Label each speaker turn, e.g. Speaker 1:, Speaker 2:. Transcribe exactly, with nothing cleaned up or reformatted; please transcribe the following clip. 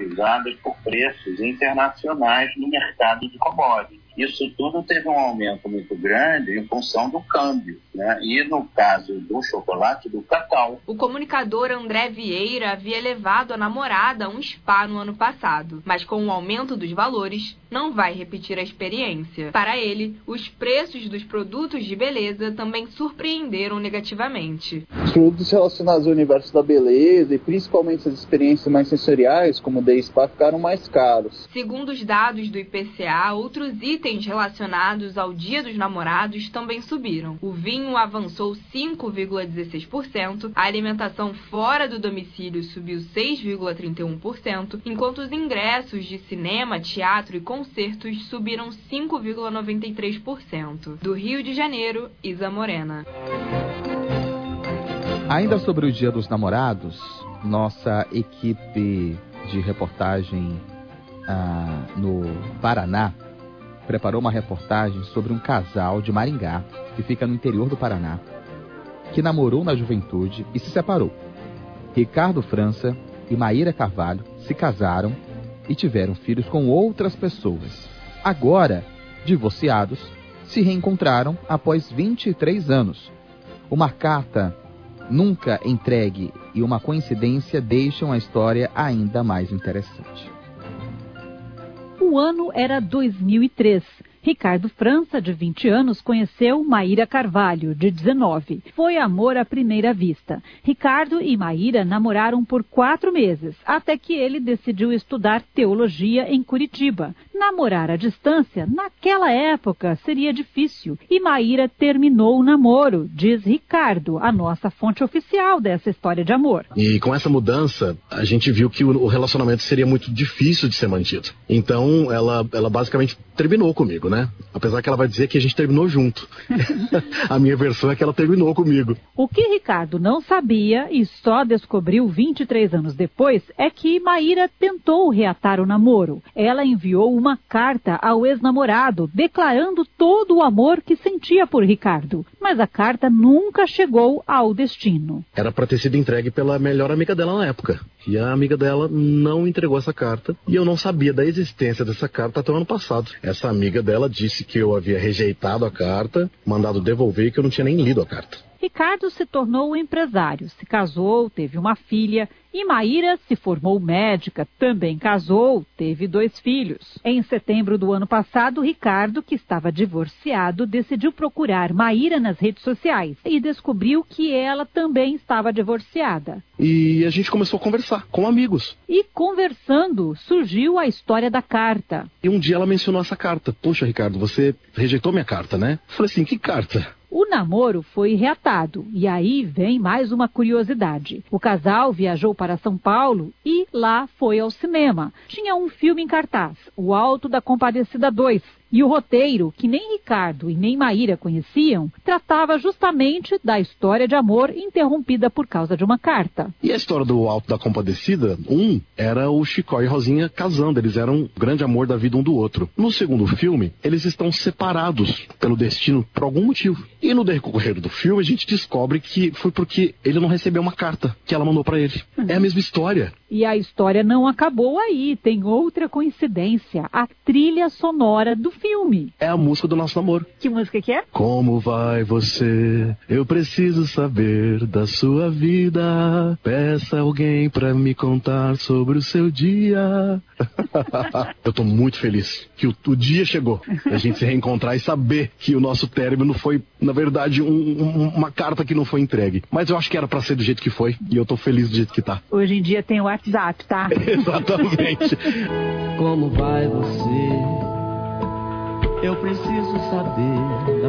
Speaker 1: comercializadas por preços internacionais no mercado de commodities. Isso tudo teve um aumento muito grande em função do câmbio, né? E no caso do chocolate, do cacau.
Speaker 2: O comunicador André Vieira havia levado a namorada a um spa no ano passado, mas com o aumento dos valores, não vai repetir a experiência. Para ele, os preços dos produtos de beleza também surpreenderam negativamente.
Speaker 3: Os produtos relacionados ao universo da beleza e principalmente as experiências mais sensoriais, como o Day Spa, ficaram mais caros.
Speaker 2: Segundo os dados do I P C A, outros itens relacionados ao Dia dos Namorados também subiram. O vinho avançou cinco vírgula dezesseis por cento, a alimentação fora do domicílio subiu seis vírgula trinta e um por cento, enquanto os ingressos de cinema, teatro e concertos subiram cinco vírgula noventa e três por cento. Do Rio de Janeiro, Isa Morena.
Speaker 4: Ainda sobre o Dia dos Namorados, nossa equipe de reportagem ah, no Paraná preparou uma reportagem sobre um casal de Maringá, que fica no interior do Paraná, que namorou na juventude e se separou. Ricardo França e Maíra Carvalho se casaram e tiveram filhos com outras pessoas. Agora, divorciados, se reencontraram após vinte e três anos. Uma carta nunca entregue e uma coincidência deixam a história ainda mais interessante.
Speaker 5: O ano era dois mil e três. Ricardo França, de vinte anos, conheceu Maíra Carvalho, de dezenove. Foi amor à primeira vista. Ricardo e Maíra namoraram por quatro meses, até que ele decidiu estudar teologia em Curitiba. Namorar à distância, naquela época, seria difícil. E Maíra terminou o namoro, diz Ricardo, a nossa fonte oficial dessa história de amor.
Speaker 6: E com essa mudança, a gente viu que o relacionamento seria muito difícil de ser mantido. Então, ela, ela basicamente terminou comigo, né? Apesar que ela vai dizer que a gente terminou junto. A minha versão é que ela terminou comigo.
Speaker 5: O que Ricardo não sabia e só descobriu vinte e três anos depois é que Maíra tentou reatar o namoro. Ela enviou uma carta ao ex-namorado declarando todo o amor que sentia por Ricardo. Mas a carta nunca chegou ao destino.
Speaker 6: Era para ter sido entregue pela melhor amiga dela na época. E a amiga dela não entregou essa carta. E eu não sabia da existência dessa carta até o ano passado. Essa amiga dela disse que eu havia rejeitado a carta, mandado devolver e que eu não tinha nem lido a carta.
Speaker 5: Ricardo se tornou empresário, se casou, teve uma filha, e Maíra se formou médica, também casou, teve dois filhos. Em setembro do ano passado, Ricardo, que estava divorciado, decidiu procurar Maíra nas redes sociais e descobriu que ela também estava divorciada.
Speaker 6: E a gente começou a conversar com amigos.
Speaker 5: E conversando, surgiu a história da carta.
Speaker 6: E um dia ela mencionou essa carta. Poxa, Ricardo, você rejeitou minha carta, né? Eu falei assim, que carta?
Speaker 5: O namoro foi reatado, e aí vem mais uma curiosidade. O casal viajou para São Paulo e lá foi ao cinema. Tinha um filme em cartaz, O Alto da Compadecida dois. E o roteiro, que nem Ricardo e nem Maíra conheciam, tratava justamente da história de amor interrompida por causa de uma carta.
Speaker 6: E a história do Alto da Compadecida, um, era o Chicó e Rosinha casando, eles eram um grande amor da vida um do outro. No segundo filme, eles estão separados pelo destino por algum motivo. E no decorrer do filme, a gente descobre que foi porque ele não recebeu uma carta que ela mandou pra ele. Uhum. É a mesma história.
Speaker 5: E a história não acabou aí, tem outra coincidência, a trilha sonora do filme.
Speaker 6: É a música do nosso namoro.
Speaker 5: Que música que é?
Speaker 6: Como vai você? Eu preciso saber da sua vida. Peça alguém pra me contar sobre o seu dia. Eu tô muito feliz que o, o dia chegou. A gente se reencontrar e saber que o nosso término foi, na verdade, um, um, uma carta que não foi entregue. Mas eu acho que era pra ser do jeito que foi. E eu tô feliz do jeito que tá.
Speaker 5: Hoje em dia tem o WhatsApp, tá?
Speaker 6: Exatamente.
Speaker 7: Como vai você? Eu preciso saber